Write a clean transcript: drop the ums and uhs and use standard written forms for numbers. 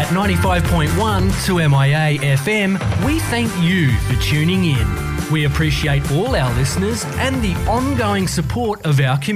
At 95.1 to MIA FM, we thank you for tuning in. We appreciate all our listeners and the ongoing support of our community.